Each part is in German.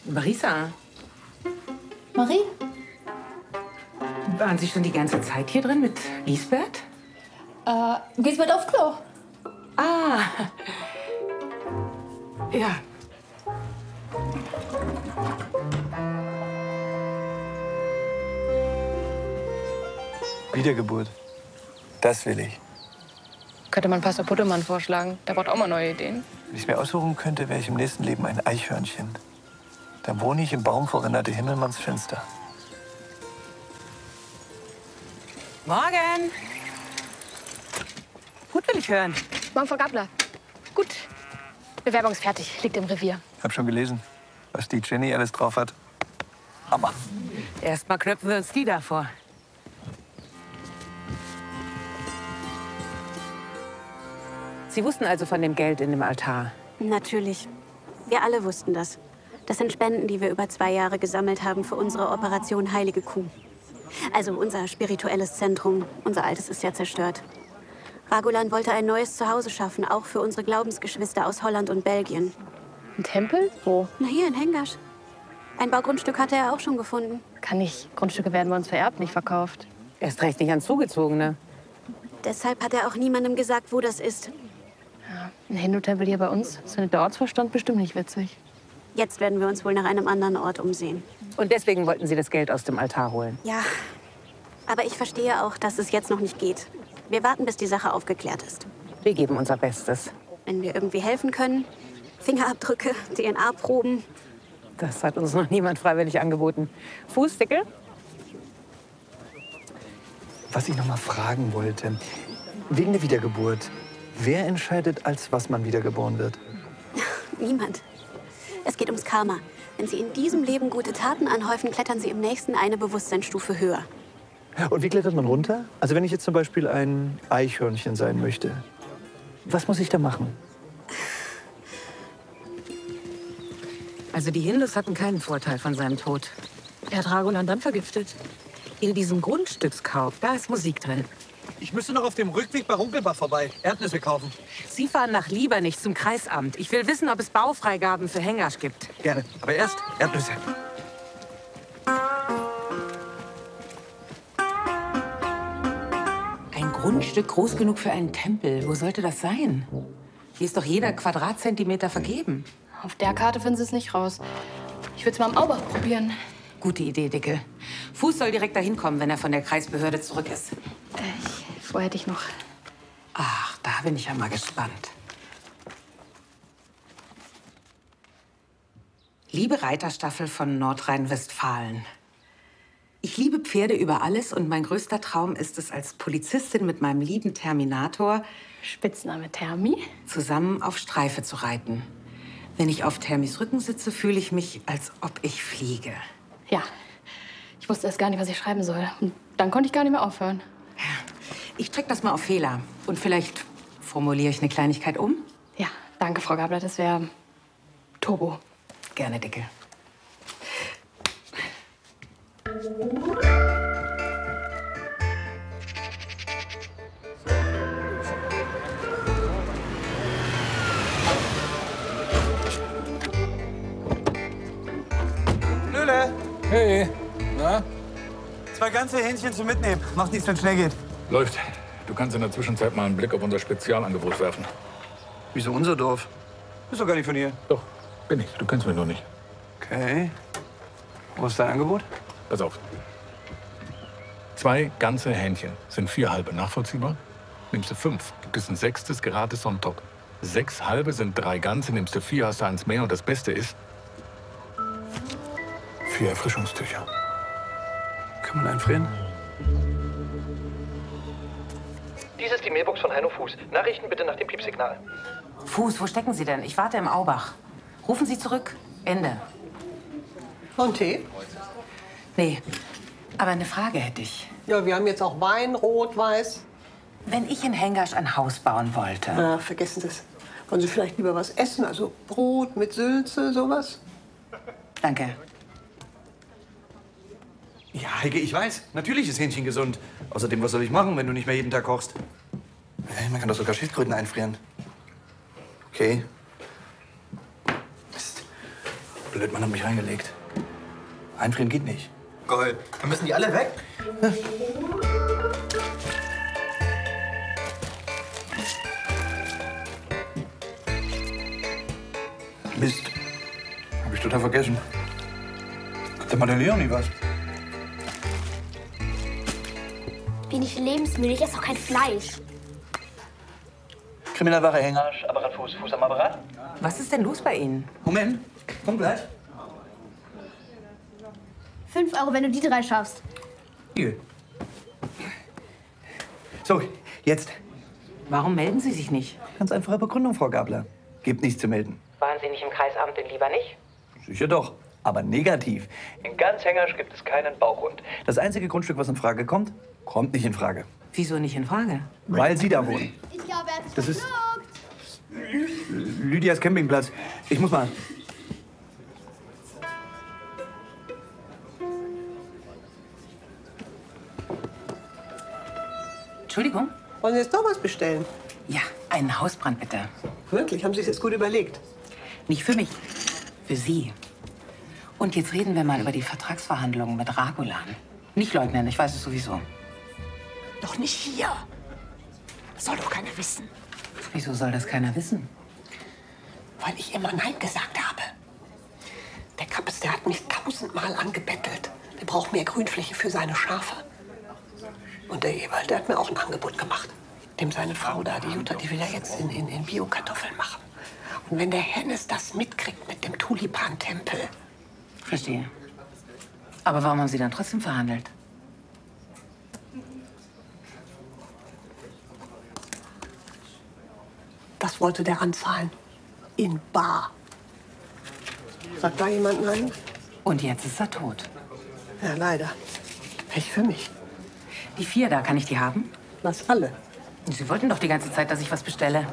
Marisa, Marie? waren Sie schon die ganze Zeit hier drin mit Lisbeth? Lisbeth auf Klo. Ah, ja. Wiedergeburt. Das will ich. Könnte man Pastor Puttemann vorschlagen. Der braucht auch mal neue Ideen. Wenn ich es mir aussuchen könnte, wäre ich im nächsten Leben ein Eichhörnchen. Dann wohne ich im Baum vor Renate Himmelmanns Fenster. Morgen. Gut will ich hören. Morgen, Frau Gabler. Gut. Bewerbung ist fertig. Liegt im Revier. Hab schon gelesen, was die Jenny alles drauf hat. Hammer. Erstmal knöpfen wir uns die da vor. Sie wussten also von dem Geld in dem Altar? Natürlich. Wir alle wussten das. Das sind Spenden, die wir über 2 Jahre gesammelt haben für unsere Operation Heilige Kuh. Also unser spirituelles Zentrum. Unser altes ist ja zerstört. Ragulan wollte ein neues Zuhause schaffen, auch für unsere Glaubensgeschwister aus Holland und Belgien. Ein Tempel? Wo? Na, hier in Hengasch. Ein Baugrundstück hatte er auch schon gefunden. Kann nicht. Grundstücke werden bei uns vererbt, nicht verkauft. Erst recht nicht an Zugezogene. Deshalb hat er auch niemandem gesagt, wo das ist. Ja, ein Hindu-Tempel hier bei uns. Das findet der Ortsvorstand bestimmt nicht witzig. Jetzt werden wir uns wohl nach einem anderen Ort umsehen. Und deswegen wollten Sie das Geld aus dem Altar holen? Ja, aber ich verstehe auch, dass es jetzt noch nicht geht. Wir warten, bis die Sache aufgeklärt ist. Wir geben unser Bestes. Wenn wir irgendwie helfen können, Fingerabdrücke, DNA-Proben. Das hat uns noch niemand freiwillig angeboten. Fußdickel? Was ich noch mal fragen wollte, wegen der Wiedergeburt. Wer entscheidet, als was man wiedergeboren wird? Niemand. Es geht ums Karma. Wenn Sie in diesem Leben gute Taten anhäufen, klettern Sie im nächsten eine Bewusstseinsstufe höher. Und wie klettert man runter? Also wenn ich jetzt zum Beispiel ein Eichhörnchen sein möchte, was muss ich da machen? Also die Hindus hatten keinen Vorteil von seinem Tod. Er hat Ragulan dann vergiftet. In diesem Grundstückskauf, da ist Musik drin. Ich müsste noch auf dem Rückweg bei Runkelbach vorbei. Erdnüsse kaufen. Sie fahren nach Liebernich zum Kreisamt. Ich will wissen, ob es Baufreigaben für Hengasch gibt. Gerne. Aber erst Erdnüsse. Ein Grundstück groß genug für einen Tempel. Wo sollte das sein? Hier ist doch jeder Quadratzentimeter vergeben. Auf der Karte finden Sie es nicht raus. Ich würde es mal am Aubach probieren. Gute Idee, Dicke. Fuß soll direkt dahin kommen, wenn er von der Kreisbehörde zurück ist. Vorher hätte ich noch. Ach, da bin ich ja mal gespannt. Liebe Reiterstaffel von Nordrhein-Westfalen. Ich liebe Pferde über alles und mein größter Traum ist es, als Polizistin mit meinem lieben Terminator, Spitzname Thermi, zusammen auf Streife zu reiten. Wenn ich auf Thermis Rücken sitze, fühle ich mich, als ob ich fliege. Ja. Ich wusste erst gar nicht, was ich schreiben soll. Und dann konnte ich gar nicht mehr aufhören. Ich check das mal auf Fehler. Und vielleicht formuliere ich eine Kleinigkeit um? Ja, danke, Frau Gabler. Das wäre Turbo. Gerne, Dicke. Löhle, Hey, na? 2 ganze Hähnchen zum Mitnehmen. Macht nichts, wenn es schnell geht. Läuft. Du kannst in der Zwischenzeit mal einen Blick auf unser Spezialangebot werfen. Wieso unser Dorf? Ist doch gar nicht von hier. Doch, bin ich. Du kennst mich nur nicht. Okay. Wo ist dein Angebot? Pass auf. 2 ganze Hähnchen sind 4 halbe. Nachvollziehbar? Nimmst du 5, gibt es ein 6. gratis on top. 6 halbe sind 3 ganze, nimmst du 4, hast du 1 mehr. Und das Beste ist 4 Erfrischungstücher. Kann man einfrieren? Dies ist die Mailbox von Heino Fuß. Nachrichten bitte nach dem Piepsignal. Fuß, wo stecken Sie denn? Ich warte im Aubach. Rufen Sie zurück. Ende. Und Tee? Nee, aber eine Frage hätte ich. Ja, wir haben jetzt auch Wein, Rot, Weiß. Wenn ich in Hengasch ein Haus bauen wollte. Na, vergessen Sie es. Wollen Sie vielleicht lieber was essen? Also Brot mit Sülze, sowas? Danke. Ja, Heike, ich weiß. Natürlich ist Hähnchen gesund. Außerdem, was soll ich machen, wenn du nicht mehr jeden Tag kochst? Man kann doch sogar Schildkröten einfrieren. Okay. Mist. blöd, man hat mich reingelegt. Einfrieren geht nicht. Gold. Dann müssen die alle weg? Mist. Hab ich total vergessen. Guck mal der Leonie was. Bin ich lebensmüde? Ich esse doch kein Fleisch. Kriminalware Hängersch, Apparat Fuß, Fuß am Apparat. Was ist denn los bei Ihnen? Moment, komm gleich. 5 Euro, wenn du die 3 schaffst. Hier. So, jetzt. Warum melden Sie sich nicht? Ganz einfache Begründung, Frau Gabler. Gibt nichts zu melden. Waren Sie nicht im Kreisamt, denn lieber nicht? Sicher doch, aber negativ. In ganz Hängersch gibt es keinen Baugrund. Das einzige Grundstück, was in Frage kommt, kommt nicht in Frage. Wieso nicht in Frage? Weil Sie da wohnen. Ich glaube, er hat sich Das ist verschluckt. Lydias Campingplatz. Ich muss mal. Entschuldigung? Wollen Sie jetzt noch was bestellen? Ja, einen Hausbrand bitte. Wirklich? Haben Sie sich das gut überlegt? Nicht für mich, für Sie. Und jetzt reden wir mal über die Vertragsverhandlungen mit Ragulan. Nicht leugnen, ich weiß es sowieso. Doch nicht hier. Das soll doch keiner wissen. Wieso soll das keiner wissen? Weil ich immer Nein gesagt habe. Der Kappes, der hat mich 1000-mal angebettelt. Der braucht mehr Grünfläche für seine Schafe. Und der Ewald, der hat mir auch ein Angebot gemacht. Dem seine Frau da, die Jutta, die will er jetzt in Bio-Kartoffeln machen. Und wenn der Hennes das mitkriegt mit dem Tulipan-Tempel. Verstehe. Aber warum haben Sie dann trotzdem verhandelt? Das wollte der anzahlen. In bar. Sagt da jemand nein? Und jetzt ist er tot. Ja, leider. Pech für mich. Die 4 da, kann ich die haben? Was alle? Sie wollten doch die ganze Zeit, dass ich was bestelle.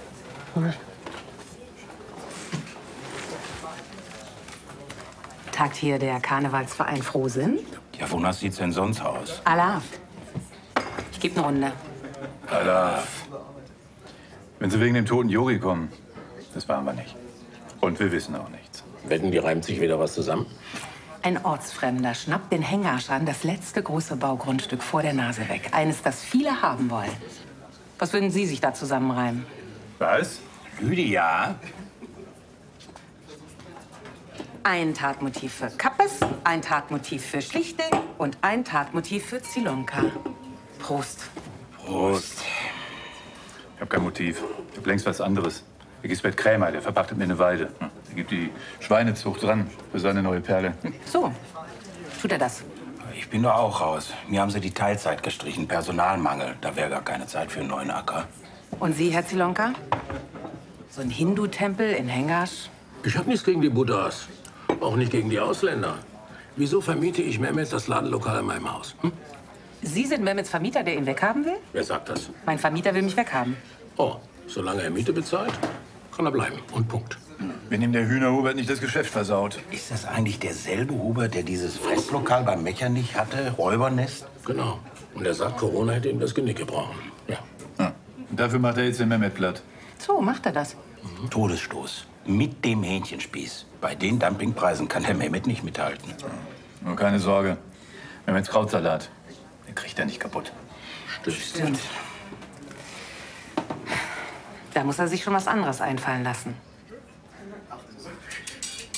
Tagt hier der Karnevalsverein Frohsinn? Ja, wonach sieht's denn sonst aus? Alaf. Ich gebe eine Runde. Alaf. Wenn Sie wegen dem toten Juri kommen, das waren wir nicht. Und wir wissen auch nichts. Wetten, die reimt sich wieder was zusammen? Ein Ortsfremder schnappt den Hängersch an, das letzte große Baugrundstück vor der Nase weg. Eines, das viele haben wollen. Was würden Sie sich da zusammenreimen? Was? Lydia? Ein Tatmotiv für Kappes, ein Tatmotiv für Schlichting und ein Tatmotiv für Zilonka. Prost. Prost. Ich habe kein Motiv. Ich habe längst was anderes. Gisbert Krämer, der verpachtet mir eine Weide. Er gibt die Schweinezucht dran für seine neue Perle. So, tut er das? Ich bin doch auch raus. Mir haben sie die Teilzeit gestrichen. Personalmangel. Da wäre gar keine Zeit für einen neuen Acker. Und Sie, Herr Zilonka? So ein Hindu-Tempel in Hängersch? Ich habe nichts gegen die Buddhas. Auch nicht gegen die Ausländer. Wieso vermiete ich Mehmet das Ladenlokal in meinem Haus? Hm? Sie sind Mehmets Vermieter, der ihn weghaben will? Wer sagt das? Mein Vermieter will mich weghaben. Oh, solange er Miete bezahlt, kann er bleiben. Und Punkt. Wenn ihm der Hühnerhubert nicht das Geschäft versaut. Ist das eigentlich derselbe Hubert, der dieses Fresslokal beim Mechernich hatte? Räubernest? Genau. Und er sagt, Corona hätte ihm das Genick gebrochen. Ja. Und dafür macht er jetzt den Mehmet platt. So, macht er das. Todesstoß. Mit dem Hähnchenspieß. Bei den Dumpingpreisen kann der Mehmet nicht mithalten. Nur keine Sorge. Mehmets Krautsalat, den kriegt er nicht kaputt. Stimmt. Da muss er sich schon was anderes einfallen lassen.